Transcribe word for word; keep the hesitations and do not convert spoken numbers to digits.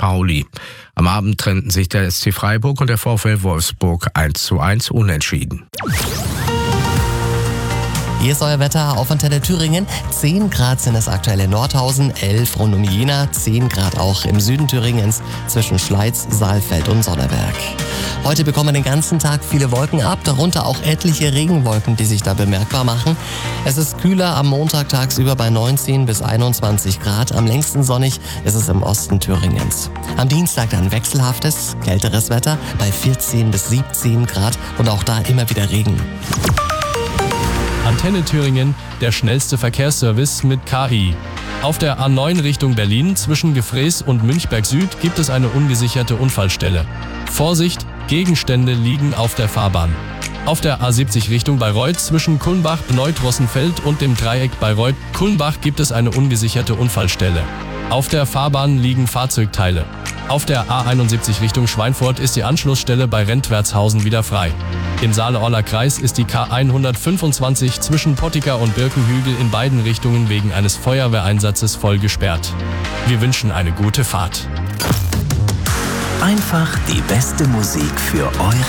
Pauli. Am Abend trennten sich der S C Freiburg und der VfL Wolfsburg eins zu eins unentschieden. Hier ist euer Wetter auf Antenne Thüringen. zehn Grad sind es aktuell in Nordhausen, elf rund um Jena, zehn Grad auch im Süden Thüringens zwischen Schleiz, Saalfeld und Sonneberg. Heute bekommen wir den ganzen Tag viele Wolken ab, darunter auch etliche Regenwolken, die sich da bemerkbar machen. Es ist kühler am Montag tagsüber bei neunzehn bis einundzwanzig Grad. Am längsten sonnig ist es im Osten Thüringens. Am Dienstag dann wechselhaftes, kälteres Wetter bei vierzehn bis siebzehn Grad und auch da immer wieder Regen. Antenne Thüringen, der schnellste Verkehrsservice mit K I. Auf der A neun Richtung Berlin zwischen Gefrees und Münchberg Süd gibt es eine ungesicherte Unfallstelle. Vorsicht, Gegenstände liegen auf der Fahrbahn. Auf der A siebzig Richtung Bayreuth zwischen Kulmbach, Neudrossenfeld und dem Dreieck Bayreuth-Kulmbach gibt es eine ungesicherte Unfallstelle. Auf der Fahrbahn liegen Fahrzeugteile. Auf der A einundsiebzig Richtung Schweinfurt ist die Anschlussstelle bei Rentwertshausen wieder frei. Im Saale-Orler Kreis ist die K hundertfünfundzwanzig zwischen Pottiker und Birkenhügel in beiden Richtungen wegen eines Feuerwehreinsatzes voll gesperrt. Wir wünschen eine gute Fahrt. Einfach die beste Musik für eure